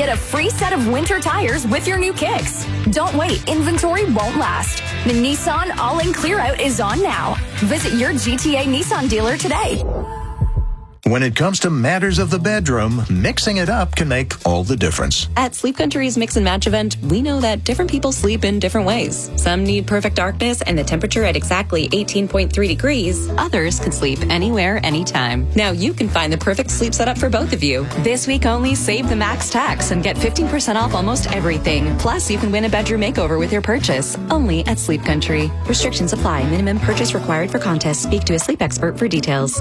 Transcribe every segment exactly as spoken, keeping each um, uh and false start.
get a free set of winter tires with your new kicks. Don't wait, inventory won't last. The Nissan All-In Clear-Out is on now. Visit your G T A Nissan dealer today. When it comes to matters of the bedroom, mixing it up can make all the difference. At Sleep Country's Mix and Match event, we know that different people sleep in different ways. Some need perfect darkness and the temperature at exactly eighteen point three degrees. Others could sleep anywhere, anytime. Now you can find the perfect sleep setup for both of you. This week only, save the max tax and get fifteen percent off almost everything. Plus, you can win a bedroom makeover with your purchase. Only at Sleep Country. Restrictions apply. Minimum purchase required for contest. Speak to a sleep expert for details.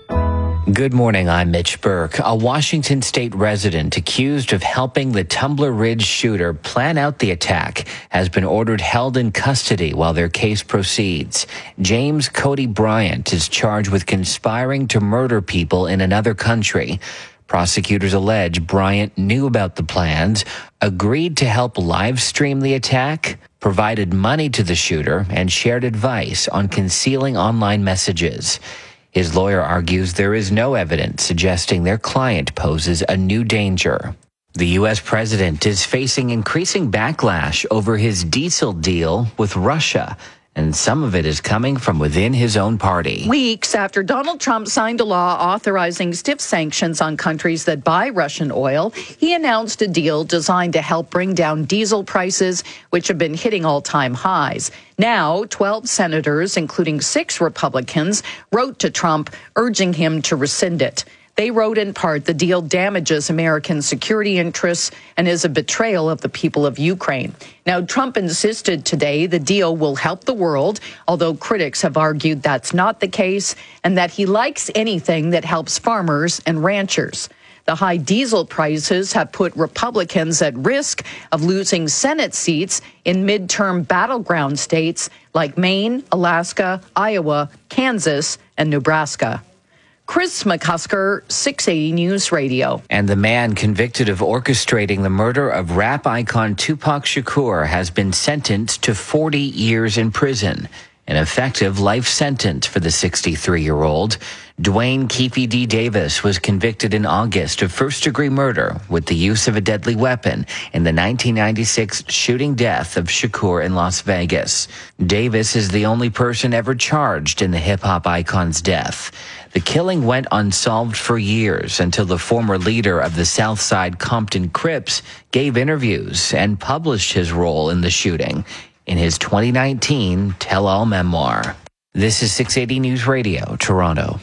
Good morning, I'm Mitch Burke. A Washington state resident accused of helping the Tumbler Ridge shooter plan out the attack has been ordered held in custody while their case proceeds. James Cody Bryant is charged with conspiring to murder people in another country. Prosecutors allege Bryant knew about the plans, agreed to help live stream the attack, provided money to the shooter, and shared advice on concealing online messages. His lawyer argues there is no evidence suggesting their client poses a new danger. The U S president is facing increasing backlash over his diesel deal with Russia, and some of it is coming from within his own party. Weeks after Donald Trump signed a law authorizing stiff sanctions on countries that buy Russian oil, he announced a deal designed to help bring down diesel prices, which have been hitting all-time highs. Now, twelve senators, including six Republicans, wrote to Trump urging him to rescind it. They wrote in part, the deal damages American security interests and is a betrayal of the people of Ukraine. Now, Trump insisted today the deal will help the world, although critics have argued that's not the case and that he likes anything that helps farmers and ranchers. The high diesel prices have put Republicans at risk of losing Senate seats in midterm battleground states like Maine, Alaska, Iowa, Kansas, and Nebraska. Chris McCusker, six eighty News Radio. And the man convicted of orchestrating the murder of rap icon Tupac Shakur has been sentenced to forty years in prison, an effective life sentence for the sixty-three-year-old. Dwayne Keefe D. Davis was convicted in August of first-degree murder with the use of a deadly weapon in the nineteen ninety-six shooting death of Shakur in Las Vegas. Davis is the only person ever charged in the hip-hop icon's death. The killing went unsolved for years until the former leader of the Southside Compton Crips gave interviews and published his role in the shooting in his twenty nineteen tell-all memoir. This is six eighty News Radio, Toronto.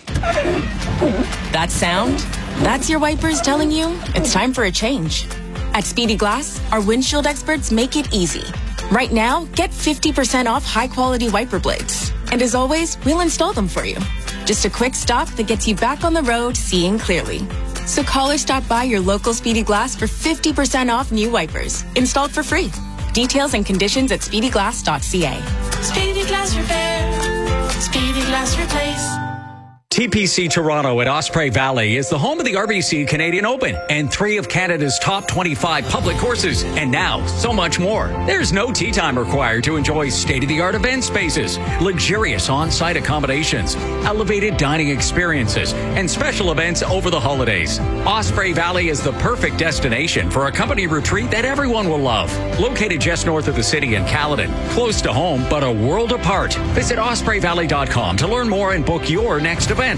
That sound? That's your wipers telling you it's time for a change. At Speedy Glass, our windshield experts make it easy. Right now, get fifty percent off high-quality wiper blades. And as always, we'll install them for you. Just a quick stop that gets you back on the road seeing clearly. So call or stop by your local Speedy Glass for fifty percent off new wipers, installed for free. Details and conditions at speedy glass dot c a. Speedy Glass Repair. Speedy Glass Replace. T P C Toronto at Osprey Valley is the home of the R B C Canadian Open and three of Canada's top twenty-five public courses. And now, so much more. There's no tee time required to enjoy state-of-the-art event spaces, luxurious on-site accommodations, elevated dining experiences, and special events over the holidays. Osprey Valley is the perfect destination for a company retreat that everyone will love. Located just north of the city in Caledon, close to home, but a world apart. Visit osprey valley dot com to learn more and book your next event.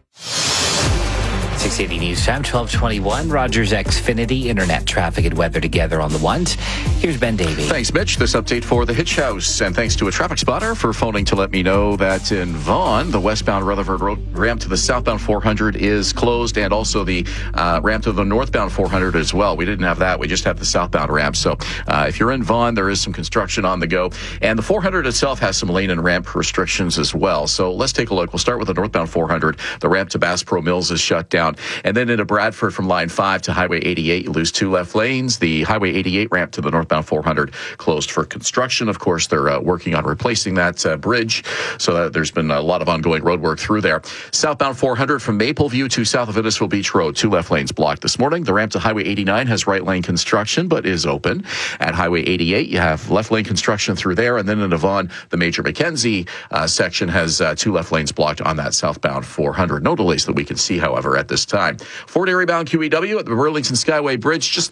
six eighty News Time, twelve twenty-one. Rogers Xfinity, internet traffic and weather together on the ones. Here's Ben Davey. Thanks, Mitch. This update for the Hitch House. And thanks to a traffic spotter for phoning to let me know that in Vaughan, the westbound Rutherford Road ramp to the southbound four hundred is closed, and also the uh, ramp to the northbound four hundred as well. We didn't have that. We just had the southbound ramp. So uh, if you're in Vaughan, there is some construction on the go. And the four hundred itself has some lane and ramp restrictions as well. So let's take a look. We'll start with the northbound four hundred. The ramp to Bass Pro Mills is shut down. And then into Bradford from line five to Highway eighty-eight, you lose two left lanes. The Highway eighty-eight ramp to the northbound four hundred closed for construction. Of course, they're uh, working on replacing that uh, bridge, so that there's been a lot of ongoing road work through there. Southbound four hundred from Mapleview to south of Innisfil Beach Road, two left lanes blocked this morning. The ramp to Highway eighty-nine has right lane construction, but is open. At Highway eighty-eight, you have left lane construction through there, and then in Vaughan, the Major Mackenzie uh, section has uh, two left lanes blocked on that southbound four hundred. No delays that we can see, however, at this time. Fort Erie bound Q E W at the Burlington Skyway Bridge, just